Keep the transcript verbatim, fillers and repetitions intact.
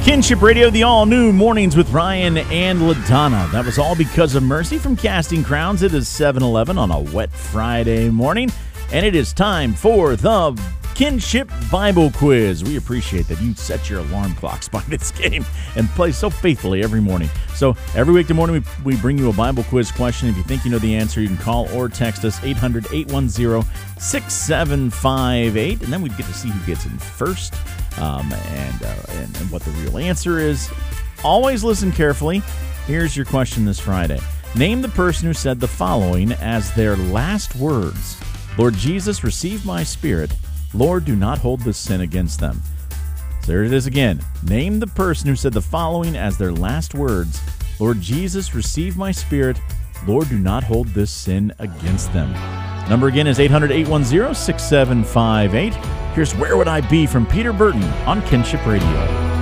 Kinship Radio, the all-new Mornings with Ryan and LaDonna. That was all because of Mercy from Casting Crowns. It is seven eleven on a wet Friday morning, and it is time for the Kinship Bible Quiz. We appreciate that you set your alarm clocks by this game and play so faithfully every morning. So every weekday morning, we, we bring you a Bible quiz question. If you think you know the answer, you can call or text us eight hundred, eight one zero, six seven five eight, and then we get to see who gets in first. Um, and, uh, and and what the real answer is. Always listen carefully. Here's your question this Friday. Name the person who said the following as their last words. Lord Jesus, receive my spirit. Lord, do not hold this sin against them. So there it is again. Name the person who said the following as their last words. Lord Jesus, receive my spirit. Lord, do not hold this sin against them. Number again is eight hundred, eight one zero, six seven five eight. Here's Where Would I Be from Peter Burton on Kinship Radio.